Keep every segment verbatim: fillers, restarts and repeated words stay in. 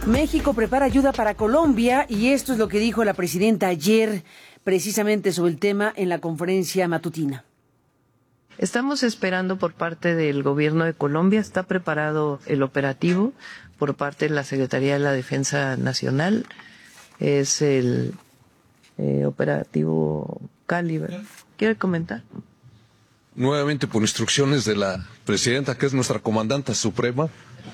México prepara ayuda para Colombia y esto es lo que dijo la presidenta ayer precisamente sobre el tema en la conferencia matutina. Estamos esperando por parte del gobierno de Colombia, está preparado el operativo por parte de la Secretaría de la Defensa Nacional, es el eh, operativo Cali. ¿Quiere comentar? Nuevamente por instrucciones de la presidenta, que es nuestra comandante suprema.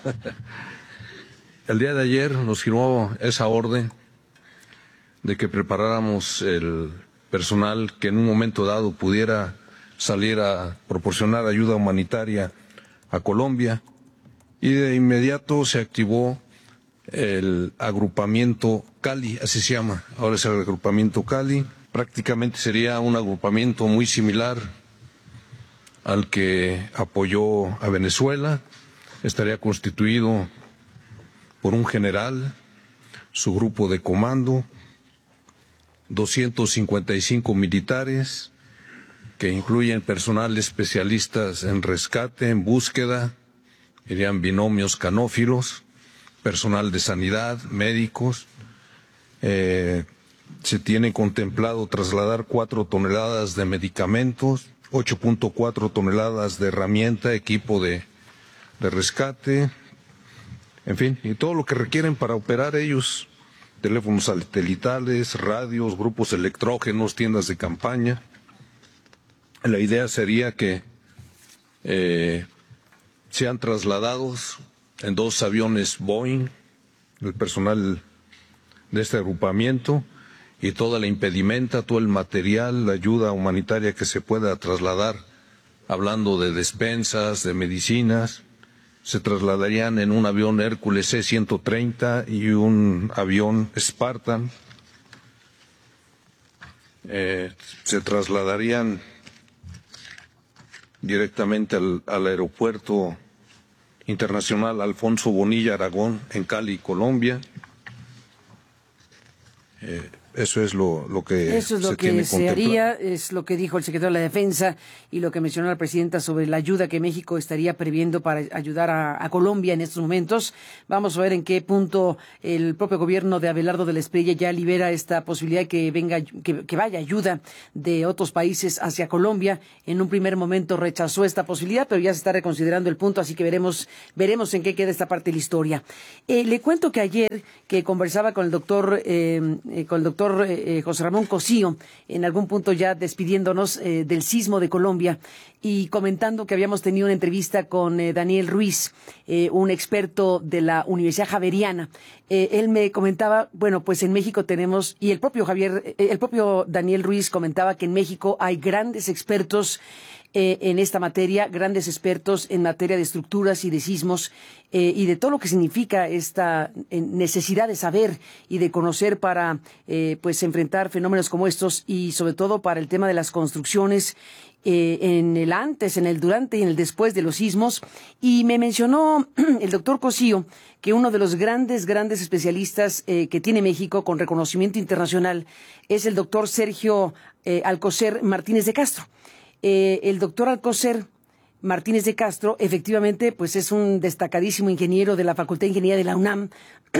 El día de ayer nos firmó esa orden de que preparáramos el personal que en un momento dado pudiera salir a proporcionar ayuda humanitaria a Colombia, y de inmediato se activó el agrupamiento Cali, así se llama, ahora es el agrupamiento Cali. Prácticamente sería un agrupamiento muy similar al que apoyó a Venezuela, estaría constituido por un general, su grupo de comando, doscientos cincuenta y cinco militares, que incluyen personal especialistas en rescate, en búsqueda, irían binomios canófilos, personal de sanidad, médicos. Eh, se tiene contemplado trasladar cuatro toneladas de medicamentos, ocho punto cuatro toneladas de herramienta, equipo de, de rescate, en fin, y todo lo que requieren para operar ellos, teléfonos satelitales, radios, grupos electrógenos, tiendas de campaña. La idea sería que eh, sean trasladados en dos aviones Boeing, el personal de este agrupamiento, y toda la impedimenta, todo el material, la ayuda humanitaria que se pueda trasladar, hablando de despensas, de medicinas, se trasladarían en un avión Hércules C ciento treinta y un avión Spartan. Eh, se trasladarían directamente al, al aeropuerto internacional Alfonso Bonilla Aragón en Cali, Colombia. Eh, Eso es lo, lo que Eso es lo se que tiene se haría, es lo que dijo el secretario de la Defensa y lo que mencionó la presidenta sobre la ayuda que México estaría previendo para ayudar a, a Colombia en estos momentos. Vamos a ver en qué punto el propio gobierno de Abelardo de la Espriella ya libera esta posibilidad de que venga, que, que vaya ayuda de otros países hacia Colombia. En un primer momento rechazó esta posibilidad, pero ya se está reconsiderando el punto, así que veremos, veremos en qué queda esta parte de la historia. Eh, le cuento que ayer que conversaba con el doctor, eh, eh, con el doctor Eh, José Ramón Cosío, en algún punto ya despidiéndonos eh, del sismo de Colombia y comentando que habíamos tenido una entrevista con eh, Daniel Ruiz, eh, un experto de la Universidad Javeriana. Eh, él me comentaba, bueno, pues en México tenemos, y el propio Javier, eh, el propio Daniel Ruiz comentaba que en México hay grandes expertos Eh, en esta materia, grandes expertos en materia de estructuras y de sismos eh, y de todo lo que significa esta eh, necesidad de saber y de conocer para eh, pues enfrentar fenómenos como estos y sobre todo para el tema de las construcciones eh, en el antes, en el durante y en el después de los sismos. Y me mencionó el doctor Cosío que uno de los grandes, grandes especialistas eh, que tiene México con reconocimiento internacional es el doctor Sergio eh, Alcocer Martínez de Castro. Eh, el doctor Alcocer Martínez de Castro, efectivamente, pues es un destacadísimo ingeniero de la Facultad de Ingeniería de la UNAM.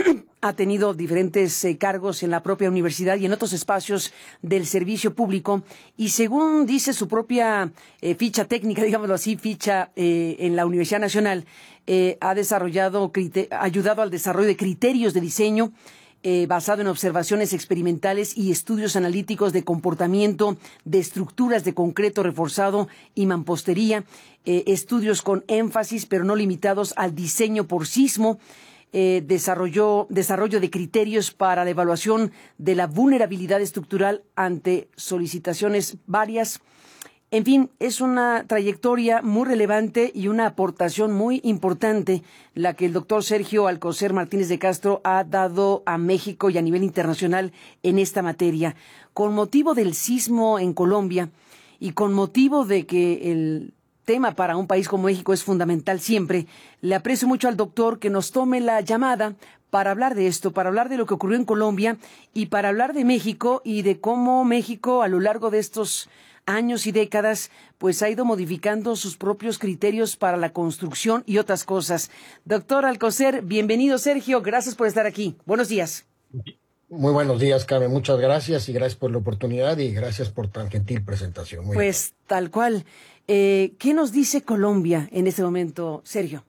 Ha tenido diferentes eh, cargos en la propia universidad y en otros espacios del servicio público. Y según dice su propia eh, ficha técnica, digámoslo así, ficha eh, en la Universidad Nacional, eh, ha desarrollado, ha ayudado al desarrollo de criterios de diseño Eh, basado en observaciones experimentales y estudios analíticos de comportamiento de estructuras de concreto reforzado y mampostería, eh, estudios con énfasis pero no limitados al diseño por sismo, eh, desarrolló, desarrollo de criterios para la evaluación de la vulnerabilidad estructural ante solicitaciones varias. En fin, es una trayectoria muy relevante y una aportación muy importante la que el doctor Sergio Alcocer Martínez de Castro ha dado a México y a nivel internacional en esta materia. Con motivo del sismo en Colombia y con motivo de que el tema para un país como México es fundamental siempre, le aprecio mucho al doctor que nos tome la llamada para hablar de esto, para hablar de lo que ocurrió en Colombia y para hablar de México y de cómo México a lo largo de estos años y décadas, pues ha ido modificando sus propios criterios para la construcción y otras cosas. Doctor Alcocer, bienvenido. Sergio, gracias por estar aquí. Buenos días. Muy buenos días, Carmen. Muchas gracias y gracias por la oportunidad y gracias por tan gentil presentación. Muy pues bien. Tal cual. Eh, ¿Qué nos dice Colombia en este momento, Sergio?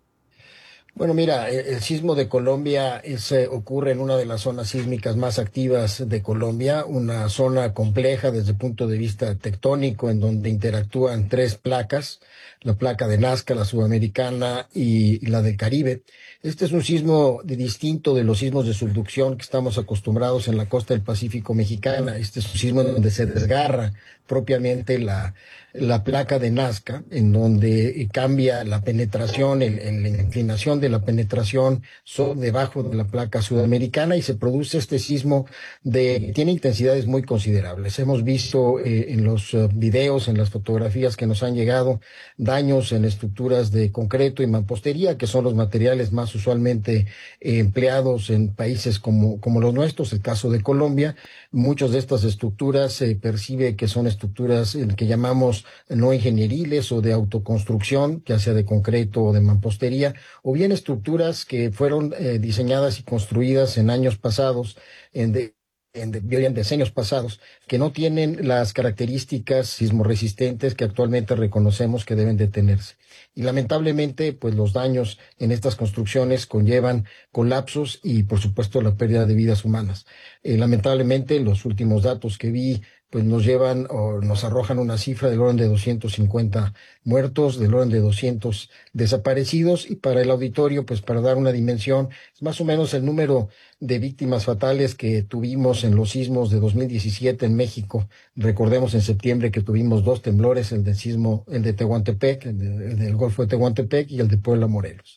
Bueno, mira, el, el sismo de Colombia es, eh, ocurre en una de las zonas sísmicas más activas de Colombia, una zona compleja desde el punto de vista tectónico, en donde interactúan tres placas, la placa de Nazca, la sudamericana y la del Caribe. Este es un sismo de, distinto de los sismos de subducción que estamos acostumbrados en la costa del Pacífico mexicana. Este es un sismo en donde se desgarra propiamente la, la placa de Nazca, en donde cambia la penetración, el, el, la inclinación de la penetración so, debajo de la placa sudamericana y se produce este sismo de, tiene intensidades muy considerables. Hemos visto eh, en los uh, videos, en las fotografías que nos han llegado, daños en estructuras de concreto y mampostería, que son los materiales más usualmente eh, empleados en países como, como los nuestros, el caso de Colombia. Muchas de estas estructuras se eh, percibe que son estructuras eh, que llamamos no ingenieriles o de autoconstrucción, ya sea de concreto o de mampostería, o bien estructuras que fueron eh, diseñadas y construidas en años pasados, en de, en, de, en decenios pasados, que no tienen las características sismorresistentes que actualmente reconocemos que deben de tenerse. Y lamentablemente, pues los daños en estas construcciones conllevan colapsos y, por supuesto, la pérdida de vidas humanas. Eh, lamentablemente, los últimos datos que vi pues nos llevan o nos arrojan una cifra del orden de doscientos cincuenta muertos, del orden de doscientos desaparecidos, y para el auditorio, pues para dar una dimensión, es más o menos el número de víctimas fatales que tuvimos en los sismos de dos mil diecisiete en México. Recordemos en septiembre que tuvimos dos temblores, el del sismo, el de Tehuantepec, el, de, el del Golfo de Tehuantepec y el de Puebla, Morelos.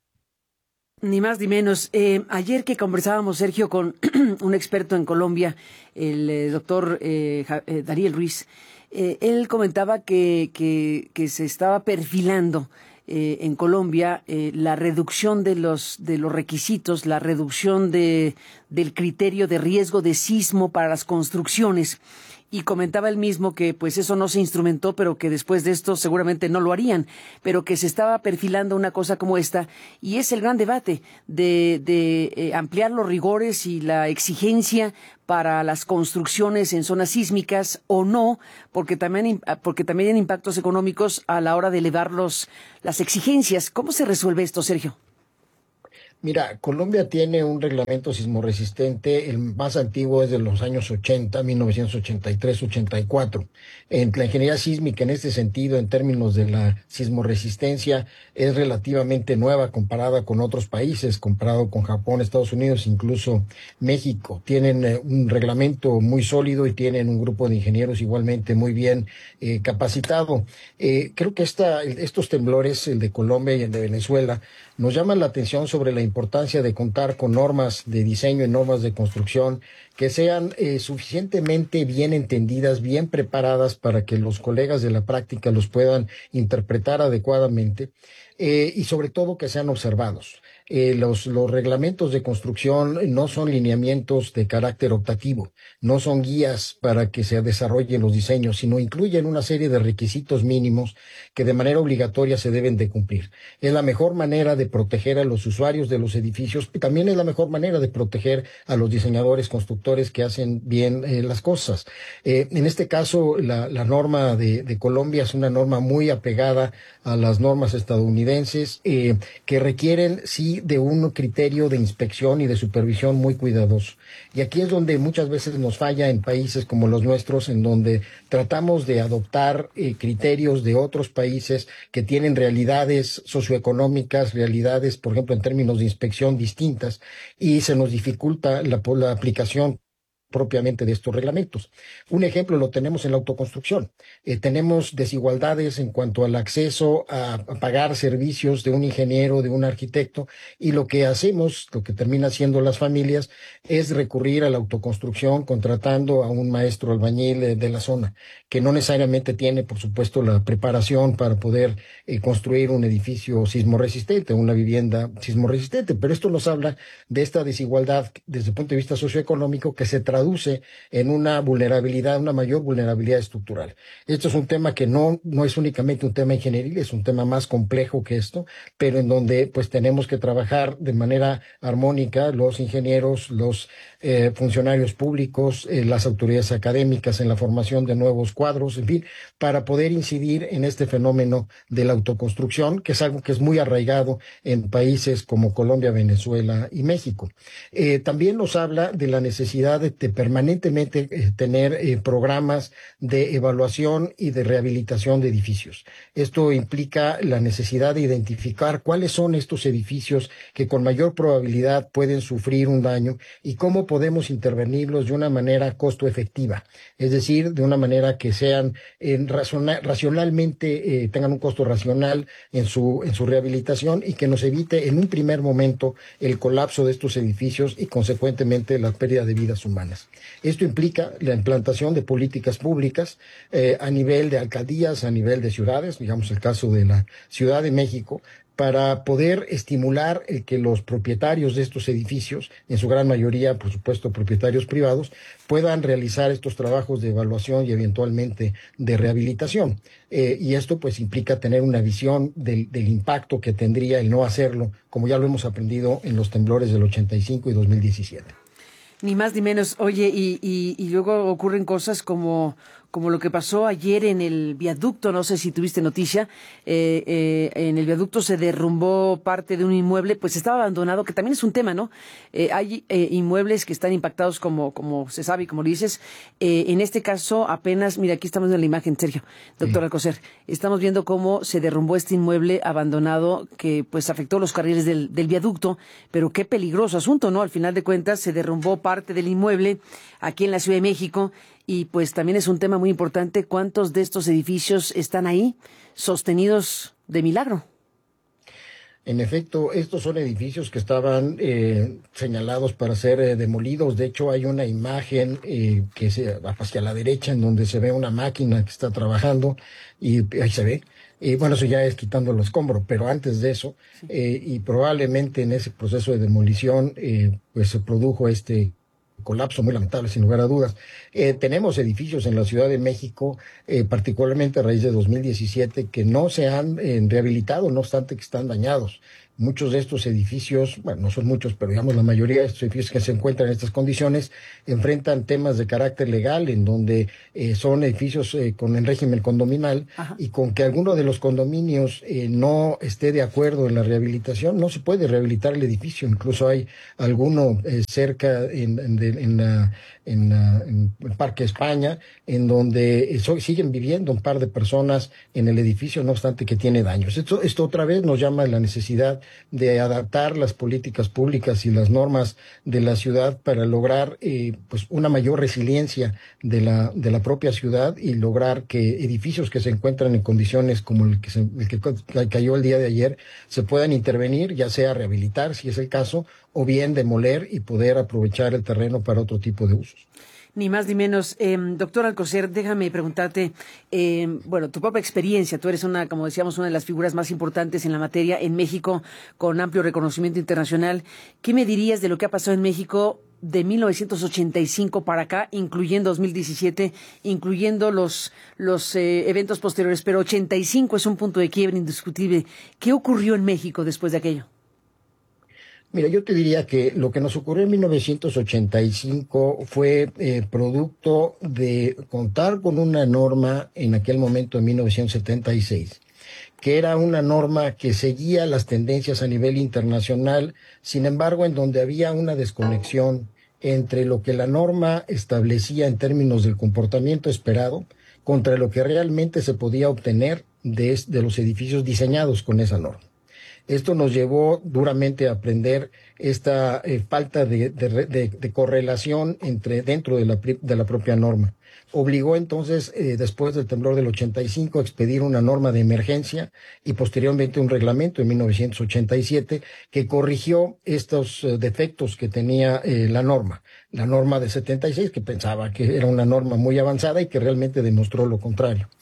Ni más ni menos. Eh, ayer que conversábamos, Sergio, con un experto en Colombia, el eh, doctor eh, eh, Dariel Ruiz, eh, él comentaba que, que, que se estaba perfilando eh, en Colombia eh, la reducción de los, de los requisitos, la reducción de, del criterio de riesgo de sismo para las construcciones. Y comentaba él mismo que pues eso no se instrumentó, pero que después de esto seguramente no lo harían, pero que se estaba perfilando una cosa como esta, y es el gran debate de, de eh, ampliar los rigores y la exigencia para las construcciones en zonas sísmicas o no, porque también, porque también hay impactos económicos a la hora de elevar los, las exigencias. ¿Cómo se resuelve esto, Sergio? Mira, Colombia tiene un reglamento sismorresistente, el más antiguo es de los años ochenta, mil novecientos ochenta y tres ochenta y cuatro. En la ingeniería sísmica, en este sentido, en términos de la sismorresistencia, es relativamente nueva comparada con otros países, comparado con Japón, Estados Unidos, incluso México. Tienen eh, un reglamento muy sólido y tienen un grupo de ingenieros igualmente muy bien eh, capacitado. Eh, creo que esta, estos temblores, el de Colombia y el de Venezuela, nos llaman la atención sobre la importancia de contar con normas de diseño y normas de construcción que sean eh, suficientemente bien entendidas, bien preparadas para que los colegas de la práctica los puedan interpretar adecuadamente eh, y sobre todo que sean observados. Eh, los, los reglamentos de construcción no son lineamientos de carácter optativo, no son guías para que se desarrollen los diseños, sino incluyen una serie de requisitos mínimos que de manera obligatoria se deben de cumplir. Es la mejor manera de proteger a los usuarios de los edificios y también es la mejor manera de proteger a los diseñadores, constructores que hacen bien eh, las cosas. Eh, en este caso, la, la norma de, de Colombia es una norma muy apegada a las normas estadounidenses eh, que requieren, sí, de un criterio de inspección y de supervisión muy cuidadoso. Y aquí es donde muchas veces nos falla en países como los nuestros, en donde tratamos de adoptar eh, criterios de otros países que tienen realidades socioeconómicas, realidades, por ejemplo, en términos de inspección distintas, y se nos dificulta la, la aplicación propiamente de estos reglamentos. Un ejemplo lo tenemos en la autoconstrucción. Eh, tenemos desigualdades en cuanto al acceso a, a pagar servicios de un ingeniero, de un arquitecto, y lo que hacemos, lo que termina haciendo las familias, es recurrir a la autoconstrucción contratando a un maestro albañil eh, de la zona, que no necesariamente tiene, por supuesto, la preparación para poder eh, construir un edificio sismorresistente, una vivienda sismorresistente, pero esto nos habla de esta desigualdad desde el punto de vista socioeconómico que se traduce traduce en una vulnerabilidad, una mayor vulnerabilidad estructural. Esto es un tema que no, no es únicamente un tema ingenieril, es un tema más complejo que esto, pero en donde pues tenemos que trabajar de manera armónica los ingenieros, los eh, funcionarios públicos, eh, las autoridades académicas en la formación de nuevos cuadros, en fin, para poder incidir en este fenómeno de la autoconstrucción, que es algo que es muy arraigado en países como Colombia, Venezuela y México. Eh, también nos habla de la necesidad de, de permanentemente eh, tener eh, programas de evaluación y de rehabilitación de edificios. Esto implica la necesidad de identificar cuáles son estos edificios que con mayor probabilidad pueden sufrir un daño y cómo podemos intervenirlos de una manera costo efectiva, es decir, de una manera que sean eh, razona, racionalmente, eh, tengan un costo racional en su, en su rehabilitación y que nos evite en un primer momento el colapso de estos edificios y consecuentemente la pérdida de vidas humanas. Esto implica la implantación de políticas públicas eh, a nivel de alcaldías, a nivel de ciudades, digamos el caso de la Ciudad de México, para poder estimular el que los propietarios de estos edificios, en su gran mayoría, por supuesto, propietarios privados, puedan realizar estos trabajos de evaluación y eventualmente de rehabilitación. Eh, y esto pues implica tener una visión del, del impacto que tendría el no hacerlo, como ya lo hemos aprendido en los temblores del ochenta y cinco y dos mil diecisiete. Ni más ni menos. Oye, y, y, y luego ocurren cosas como, como lo que pasó ayer en el viaducto, no sé si tuviste noticia, eh, eh, en el viaducto se derrumbó parte de un inmueble, pues estaba abandonado, que también es un tema, ¿no? Eh, hay eh, inmuebles que están impactados como, como se sabe y como lo dices. Eh, en este caso apenas, mira, aquí estamos viendo la imagen, Sergio, doctor sí. Alcocer, estamos viendo cómo se derrumbó este inmueble abandonado que pues afectó los carriles del, del viaducto, pero qué peligroso asunto, ¿no? Al final de cuentas se derrumbó parte del inmueble aquí en la Ciudad de México. Y pues también es un tema muy importante, ¿cuántos de estos edificios están ahí sostenidos de milagro? En efecto, estos son edificios que estaban eh, señalados para ser eh, demolidos. De hecho, hay una imagen eh, que se va hacia la derecha en donde se ve una máquina que está trabajando y ahí se ve. Eh, bueno, eso ya es quitando el escombro, pero antes de eso, sí. eh, y probablemente en ese proceso de demolición, eh, pues se produjo este colapso muy lamentable, sin lugar a dudas. Eh, tenemos edificios en la Ciudad de México, eh, particularmente a raíz de dos mil diecisiete, que no se han eh, rehabilitado, no obstante que están dañados. Muchos de estos edificios, bueno, no son muchos, pero digamos la mayoría de estos edificios que se encuentran en estas condiciones enfrentan temas de carácter legal, en donde eh, son edificios eh, con el régimen condominal. Ajá. Y con que alguno de los condominios eh, no esté de acuerdo en la rehabilitación, no se puede rehabilitar el edificio. Incluso hay alguno eh, cerca en, en, en, la, en, la, en el Parque España, en donde eh, so, siguen viviendo un par de personas en el edificio, no obstante que tiene daños. Esto, esto otra vez nos llama a la necesidad de adaptar las políticas públicas y las normas de la ciudad para lograr eh, pues una mayor resiliencia de la de la propia ciudad y lograr que edificios que se encuentran en condiciones como el que, se, el que cayó el día de ayer se puedan intervenir, ya sea rehabilitar si es el caso, o bien demoler y poder aprovechar el terreno para otro tipo de usos. Ni más ni menos. Eh, doctor Alcocer, déjame preguntarte, eh, bueno, tu propia experiencia, tú eres una, como decíamos, una de las figuras más importantes en la materia en México, con amplio reconocimiento internacional. ¿Qué me dirías de lo que ha pasado en México de mil novecientos ochenta y cinco para acá, incluyendo dos mil diecisiete, incluyendo los, los eh, eventos posteriores, pero ochenta y cinco es un punto de quiebre indiscutible? ¿Qué ocurrió en México después de aquello? Mira, yo te diría que lo que nos ocurrió en mil novecientos ochenta y cinco fue eh, producto de contar con una norma en aquel momento, en mil novecientos setenta y seis, que era una norma que seguía las tendencias a nivel internacional, sin embargo, en donde había una desconexión entre lo que la norma establecía en términos del comportamiento esperado contra lo que realmente se podía obtener de, de los edificios diseñados con esa norma. Esto nos llevó duramente a aprender esta eh, falta de, de, de, de correlación entre dentro de la, de la propia norma. Obligó entonces, eh, después del temblor del ochenta y cinco, a expedir una norma de emergencia y posteriormente un reglamento en mil novecientos ochenta y siete que corrigió estos eh, defectos que tenía eh, la norma. La norma de setenta y seis, que pensaba que era una norma muy avanzada y que realmente demostró lo contrario.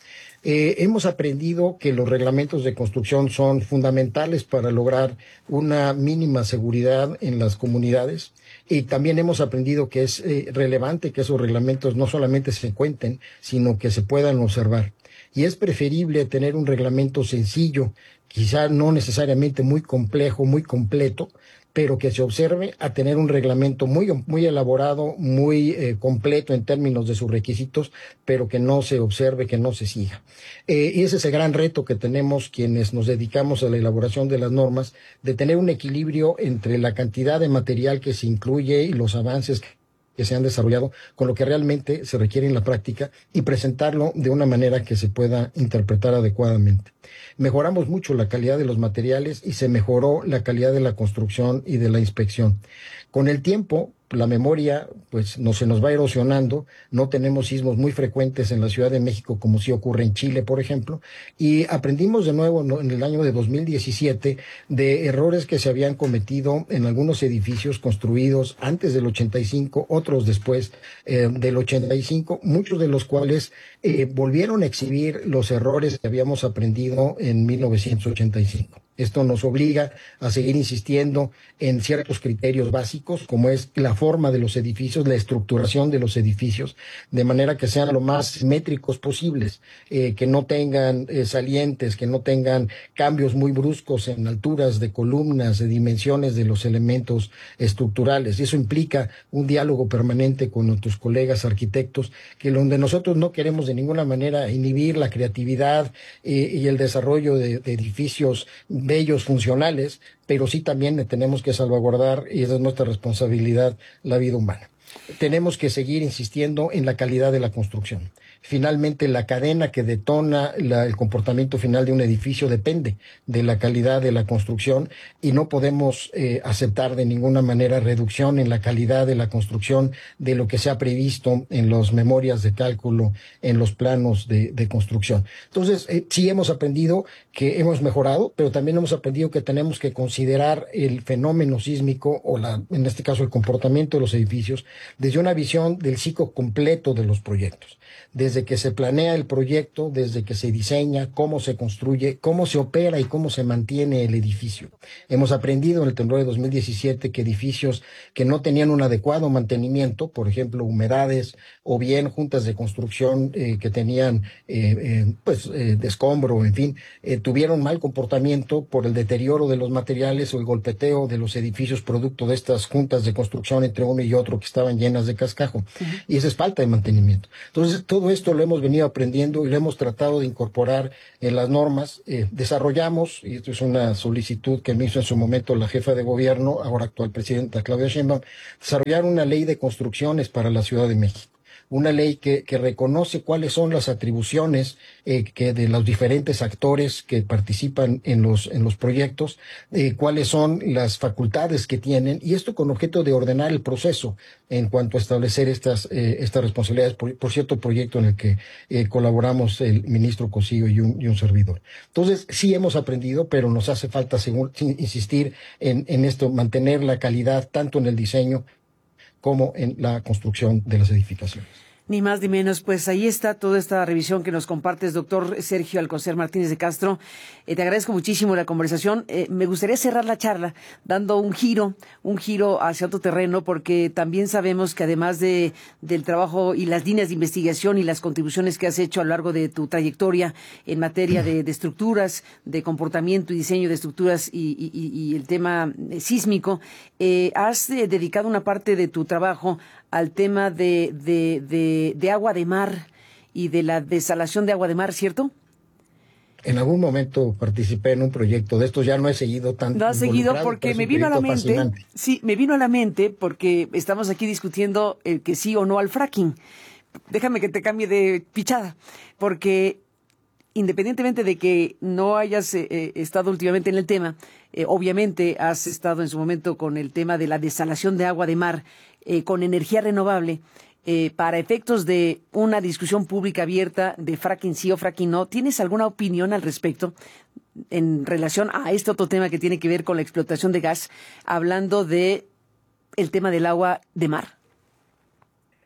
Eh, hemos aprendido que los reglamentos de construcción son fundamentales para lograr una mínima seguridad en las comunidades. Y también hemos aprendido que es eh, relevante que esos reglamentos no solamente se cuenten, sino que se puedan observar. Y es preferible tener un reglamento sencillo, quizá no necesariamente muy complejo, muy completo, pero que se observe, a tener un reglamento muy, muy elaborado, muy eh, completo en términos de sus requisitos, pero que no se observe, que no se siga. Eh, y ese es el gran reto que tenemos quienes nos dedicamos a la elaboración de las normas, de tener un equilibrio entre la cantidad de material que se incluye y los avances que que se han desarrollado con lo que realmente se requiere en la práctica y presentarlo de una manera que se pueda interpretar adecuadamente. Mejoramos mucho la calidad de los materiales y se mejoró la calidad de la construcción y de la inspección. Con el tiempo, la memoria pues no se nos va erosionando, no tenemos sismos muy frecuentes en la Ciudad de México como sí ocurre en Chile, por ejemplo, y aprendimos de nuevo ¿no? en el año de dos mil diecisiete de errores que se habían cometido en algunos edificios construidos antes del ochenta y cinco, otros después eh, del ochenta y cinco, muchos de los cuales eh, volvieron a exhibir los errores que habíamos aprendido en mil novecientos ochenta y cinco. Esto nos obliga a seguir insistiendo en ciertos criterios básicos, como es la forma de los edificios, la estructuración de los edificios, de manera que sean lo más simétricos posibles, eh, que no tengan eh, salientes, que no tengan cambios muy bruscos en alturas de columnas, de dimensiones de los elementos estructurales. Y eso implica un diálogo permanente con nuestros colegas arquitectos, que donde nosotros no queremos de ninguna manera inhibir la creatividad eh, y el desarrollo de, de edificios bellos, funcionales, pero sí también tenemos que salvaguardar, y esa es nuestra responsabilidad, la vida humana. Tenemos que seguir insistiendo en la calidad de la construcción. Finalmente, la cadena que detona la, el comportamiento final de un edificio depende de la calidad de la construcción y no podemos eh, aceptar de ninguna manera reducción en la calidad de la construcción de lo que se ha previsto en las memorias de cálculo, en los planos de, de construcción. Entonces, eh, sí hemos aprendido que hemos mejorado, pero también hemos aprendido que tenemos que considerar el fenómeno sísmico o la, en este caso el comportamiento de los edificios desde una visión del ciclo completo de los proyectos. Desde que se planea el proyecto, desde que se diseña, cómo se construye, cómo se opera y cómo se mantiene el edificio. Hemos aprendido en el temblor de dos mil diecisiete que edificios que no tenían un adecuado mantenimiento, por ejemplo, humedades o bien juntas de construcción eh, que tenían eh, eh, pues eh, de escombro, en fin, eh, tuvieron mal comportamiento por el deterioro de los materiales o el golpeteo de los edificios producto de estas juntas de construcción entre uno y otro que estaban llenas de cascajo. Uh-huh. Y esa es falta de mantenimiento. Entonces, todo esto lo hemos venido aprendiendo y lo hemos tratado de incorporar en las normas. Eh, desarrollamos, y esto es una solicitud que me hizo en su momento la jefa de gobierno, ahora actual presidenta Claudia Sheinbaum, desarrollar una ley de construcciones para la Ciudad de México. Una ley que, que reconoce cuáles son las atribuciones eh, que de los diferentes actores que participan en los, en los proyectos, eh, cuáles son las facultades que tienen, y esto con objeto de ordenar el proceso en cuanto a establecer estas, eh, estas responsabilidades, por, por cierto proyecto en el que eh, colaboramos el ministro Cosío y un, y un servidor. Entonces, sí hemos aprendido, pero nos hace falta según, insistir en, en esto, mantener la calidad tanto en el diseño como en la construcción de las edificaciones. Ni más ni menos, pues ahí está toda esta revisión que nos compartes, doctor Sergio Alcocer Martínez de Castro. Eh, te agradezco muchísimo la conversación. Eh, me gustaría cerrar la charla dando un giro, un giro hacia otro terreno, porque también sabemos que además de del trabajo y las líneas de investigación y las contribuciones que has hecho a lo largo de tu trayectoria en materia de, de estructuras, de comportamiento y diseño de estructuras y, y, y el tema sísmico, eh, has eh, dedicado una parte de tu trabajo al tema de, de, de, de agua de mar y de la desalación de agua de mar, ¿cierto? En algún momento participé en un proyecto de estos, ya no he seguido tanto. No has seguido porque me vino a la mente, fascinante. sí, me vino a la mente porque estamos aquí discutiendo el que sí o no al fracking. Déjame que te cambie de pichada, porque independientemente de que no hayas eh, estado últimamente en el tema, eh, obviamente has estado en su momento con el tema de la desalación de agua de mar eh, con energía renovable. Eh, para efectos de una discusión pública abierta de fracking sí o fracking no, ¿tienes alguna opinión al respecto en relación a este otro tema que tiene que ver con la explotación de gas, hablando de el tema del agua de mar?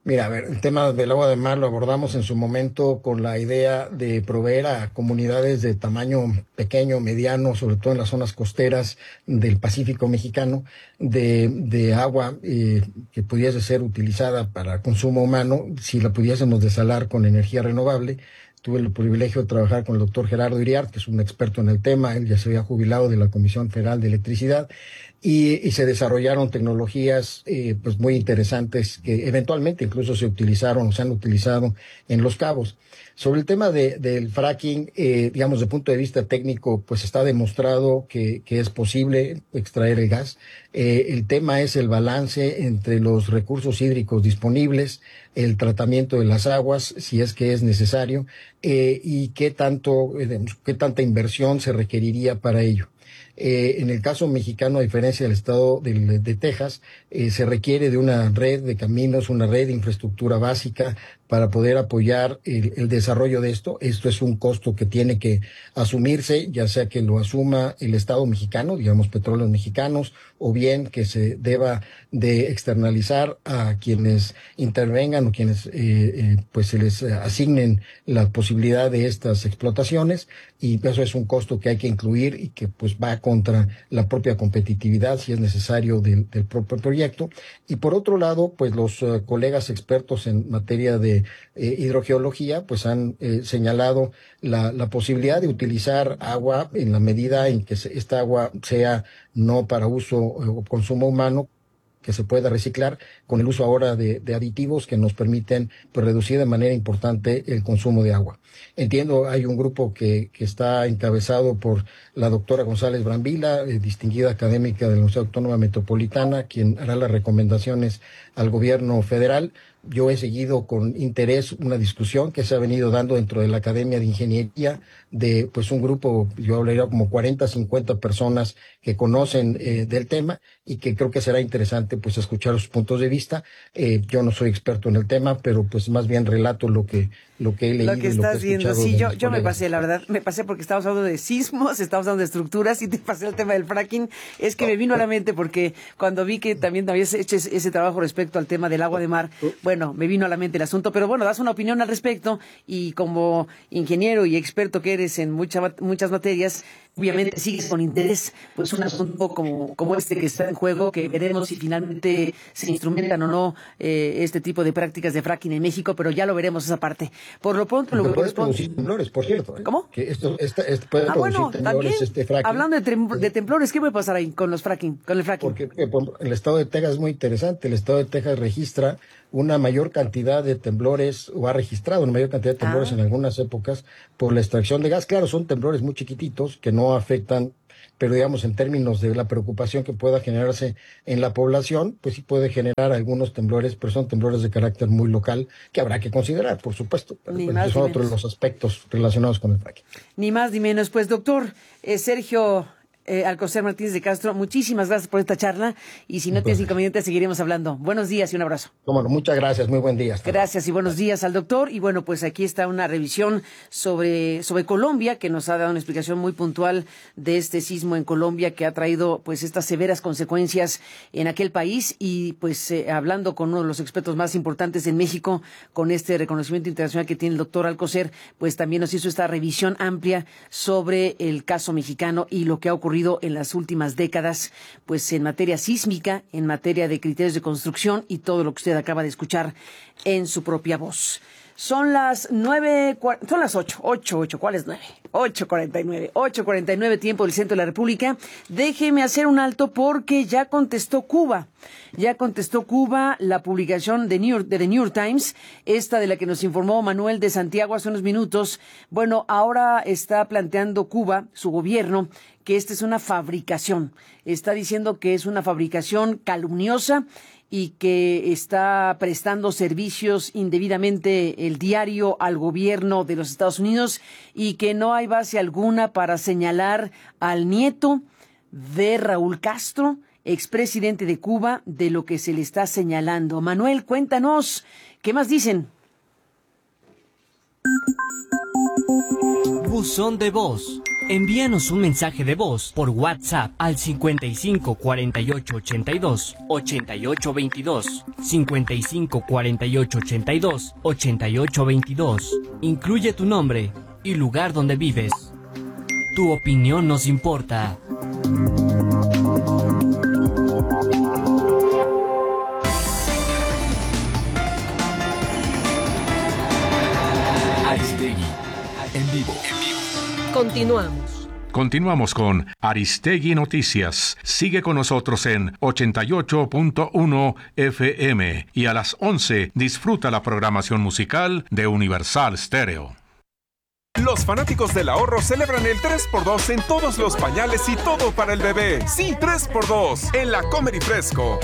Mira, a ver, el tema del agua de mar lo abordamos en su momento con la idea de proveer a comunidades de tamaño pequeño, mediano, sobre todo en las zonas costeras del Pacífico mexicano, de, de agua eh, que pudiese ser utilizada para consumo humano, si la pudiésemos desalar con energía renovable. Tuve el privilegio de trabajar con el doctor Gerardo Iriart, que es un experto en el tema. Él ya se había jubilado de la Comisión Federal de Electricidad, y, y se desarrollaron tecnologías eh, pues muy interesantes que eventualmente incluso se utilizaron, se han utilizado en Los Cabos. Sobre el tema de, del fracking, eh, digamos, desde el punto de vista técnico, pues está demostrado que, que es posible extraer el gas. Eh, el tema es el balance entre los recursos hídricos disponibles, el tratamiento de las aguas, si es que es necesario, eh, y qué tanto, eh, qué tanta inversión se requeriría para ello. Eh, en el caso mexicano, a diferencia del estado de, de Texas, eh, se requiere de una red de caminos, una red de infraestructura básica para poder apoyar el, el desarrollo de esto. Esto es un costo que tiene que asumirse, ya sea que lo asuma el Estado mexicano, digamos Petróleos Mexicanos, o bien que se deba de externalizar a quienes intervengan o quienes eh, eh, pues se les asignen la posibilidad de estas explotaciones, y eso es un costo que hay que incluir y que pues va contra la propia competitividad, si es necesario, del, del propio proyecto. Y por otro lado, pues los uh, colegas expertos en materia de eh, hidrogeología pues han eh, señalado la, la posibilidad de utilizar agua en la medida en que se, esta agua sea no para uso o consumo humano, que se pueda reciclar, con el uso ahora de, de aditivos que nos permiten pues, reducir de manera importante el consumo de agua. Entiendo, hay un grupo que, que está encabezado por la doctora González Brambila, eh, distinguida académica de la Universidad Autónoma Metropolitana, quien hará las recomendaciones al gobierno federal. Yo he seguido con interés una discusión que se ha venido dando dentro de la Academia de Ingeniería de pues un grupo, yo hablaría como cuarenta, cincuenta personas que conocen eh, del tema, y que creo que será interesante pues escuchar sus puntos de vista. Eh, yo no soy experto en el tema, pero pues más bien relato lo que lo que he leído. Lo que y lo estás que he viendo, escuchado sí, de yo, mis yo me colegas. pasé, la verdad, me pasé porque estábamos hablando de sismos, estábamos hablando de estructuras, y te pasé el tema del fracking. Es que me vino a la mente porque cuando vi que también habías hecho ese, ese trabajo respecto al tema del agua de mar, bueno, me vino a la mente el asunto, pero bueno, das una opinión al respecto, y como ingeniero y experto que eres en mucha, muchas materias, obviamente sigues con interés pues un asunto como, como este que está en juego, que veremos si finalmente se instrumentan o no eh, este tipo de prácticas de fracking en México, pero ya lo veremos esa parte. Por lo pronto, lo Que que puede corresponde... producir temblores, por cierto. ¿eh? ¿Cómo? Que esto, esta, este puede Ah, producir bueno, temblores, también, este fracking. hablando de, tem- de temblores, ¿qué puede pasar ahí con los fracking, con el fracking? Porque eh, por- el estado de Texas es muy interesante. El estado de Texas registra una mayor cantidad de temblores, o ha registrado una mayor cantidad de temblores Ah. en algunas épocas por la extracción de gas. Claro, son temblores muy chiquititos que no afectan, pero digamos en términos de la preocupación que pueda generarse en la población, pues sí puede generar algunos temblores, pero son temblores de carácter muy local que habrá que considerar, por supuesto. Pero, Ni pues, más son ni otros menos. los aspectos relacionados con el fracking. Ni más ni menos. Pues, doctor eh, Sergio eh, Alcocer Martínez de Castro, muchísimas gracias por esta charla, y si no tienes inconveniente seguiremos hablando. Buenos días y un abrazo. Cómo no, muchas gracias, muy buen día. Hasta Gracias y buenos días al doctor. Y bueno, pues aquí está una revisión sobre, sobre Colombia, que nos ha dado una explicación muy puntual de este sismo en Colombia, que ha traído pues estas severas consecuencias en aquel país. Y pues eh, hablando con uno de los expertos más importantes en México, con este reconocimiento internacional que tiene el doctor Alcocer, pues también nos hizo esta revisión amplia sobre el caso mexicano y lo que ha ocurrido en las últimas décadas, pues en materia sísmica, en materia de criterios de construcción y todo lo que usted acaba de escuchar en su propia voz. Son las nueve, son las ocho, ocho, ocho, ¿cuál es nueve? Ocho cuarenta y nueve, ocho cuarenta y nueve tiempo del centro de la República. Déjeme hacer un alto porque ya contestó Cuba. Ya contestó Cuba la publicación de, New York, de The New York Times, esta de la que nos informó Manuel de Santiago hace unos minutos. Bueno, ahora está planteando Cuba, su gobierno, que esta es una fabricación. Está diciendo que es una fabricación calumniosa y que está prestando servicios indebidamente el diario al gobierno de los Estados Unidos, y que no hay base alguna para señalar al nieto de Raúl Castro, expresidente de Cuba, de lo que se le está señalando. Manuel, cuéntanos, ¿qué más dicen? Buzón de voz Envíanos un mensaje de voz por WhatsApp al cincuenta y cinco cuarenta y ocho ochenta y dos ochenta y ocho veintidós, cincuenta y cinco cuarenta y ocho ochenta y dos ochenta y ocho veintidós. Incluye tu nombre y lugar donde vives. Tu opinión nos importa. Aristegui, en vivo. Continuamos. Continuamos con Aristegui Noticias. Sigue con nosotros en ochenta y ocho punto uno F M y a las once disfruta la programación musical de Universal Stereo. Los fanáticos del ahorro celebran el tres por dos en todos los pañales y todo para el bebé. Sí, tres por dos en la Comer y Fresco.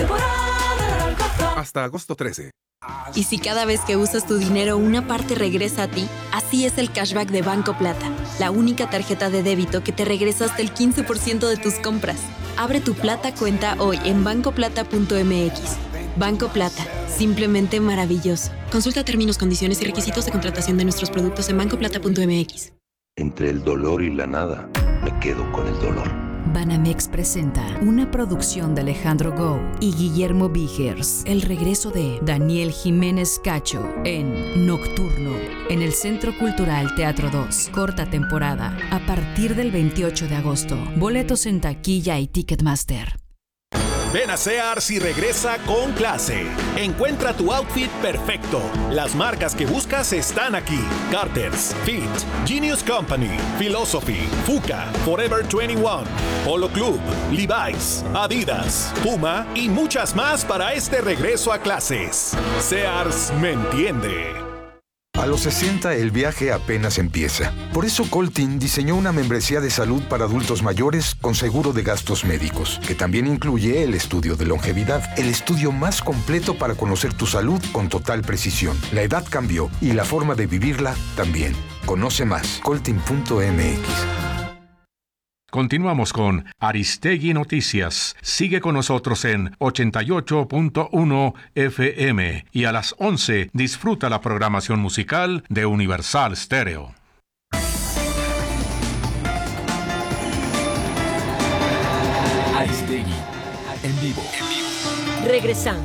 Hasta agosto trece. Y si cada vez que usas tu dinero una parte regresa a ti, así es el cashback de Banco Plata, la única tarjeta de débito que te regresa hasta el quince por ciento de tus compras. Abre tu Plata cuenta hoy en banco plata punto m x. Banco Plata, simplemente maravilloso. Consulta términos, condiciones y requisitos de contratación de nuestros productos en banco plata punto m x. Entre el dolor y la nada, me quedo con el dolor. Banamex presenta una producción de Alejandro Gou y Guillermo Vigers, el regreso de Daniel Jiménez Cacho en Nocturno, en el Centro Cultural Teatro dos, corta temporada, a partir del veintiocho de agosto. Boletos en taquilla y Ticketmaster. Ven a Sears y regresa con clase. Encuentra tu outfit perfecto. Las marcas que buscas están aquí. Carter's, Fit, Genius Company, Philosophy, Fuka, Forever veintiuno, Polo Club, Levi's, Adidas, Puma y muchas más para este regreso a clases. Sears me entiende. A los sesenta el viaje apenas empieza. Por eso Coltin diseñó una membresía de salud para adultos mayores con seguro de gastos médicos, que también incluye el estudio de longevidad, el estudio más completo para conocer tu salud con total precisión. La edad cambió y la forma de vivirla también. Conoce más, coltin punto m x. Continuamos con Aristegui Noticias. Sigue con nosotros en ochenta y ocho punto uno F M y a las once disfruta la programación musical de Universal Stereo. Aristegui, en vivo. Regresamos.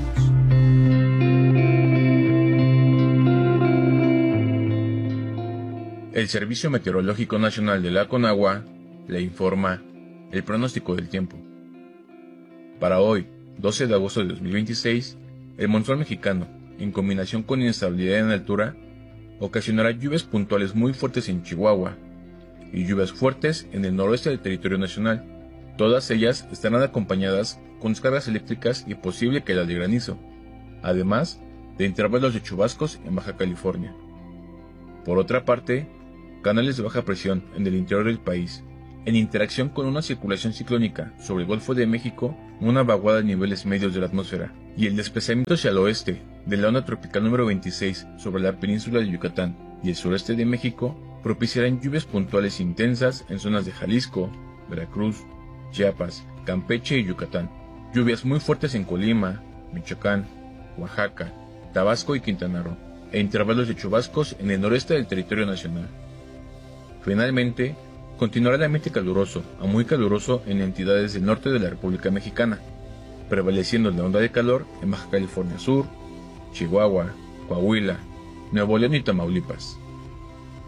El Servicio Meteorológico Nacional de la Conagua le informa el pronóstico del tiempo. Para hoy, doce de agosto de dos mil veintiséis, el monzón mexicano, en combinación con inestabilidad en altura, ocasionará lluvias puntuales muy fuertes en Chihuahua y lluvias fuertes en el noroeste del territorio nacional. Todas ellas estarán acompañadas con descargas eléctricas y posible caída de granizo, además de intervalos de chubascos en Baja California. Por otra parte, canales de baja presión en el interior del país, en interacción con una circulación ciclónica sobre el Golfo de México, una vaguada de niveles medios de la atmósfera y el desplazamiento hacia el oeste de la onda tropical número veintiséis sobre la península de Yucatán y el sureste de México propiciarán lluvias puntuales intensas en zonas de Jalisco, Veracruz, Chiapas, Campeche y Yucatán, lluvias muy fuertes en Colima, Michoacán, Oaxaca, Tabasco y Quintana Roo, e intervalos de chubascos en el noreste del territorio nacional. Finalmente, continuará el ambiente caluroso a muy caluroso en entidades del norte de la República Mexicana, prevaleciendo la onda de calor en Baja California Sur, Chihuahua, Coahuila, Nuevo León y Tamaulipas.